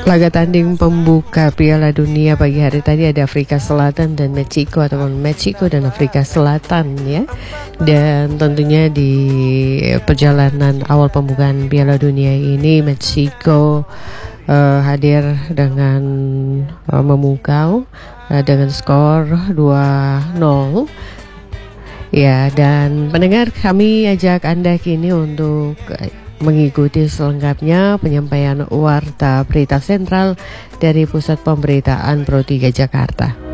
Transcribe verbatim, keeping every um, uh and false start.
Laga tanding pembuka Piala Dunia pagi hari tadi ada Afrika Selatan dan Meksiko ataupun Meksiko dan Afrika Selatan ya. Dan tentunya di perjalanan awal pembukaan Piala Dunia ini Meksiko uh, hadir dengan uh, memukau uh, dengan skor dua nol. Ya, dan pendengar, kami ajak Anda kini untuk mengikuti selengkapnya penyampaian warta berita sentral dari Pusat Pemberitaan Pro tiga Jakarta.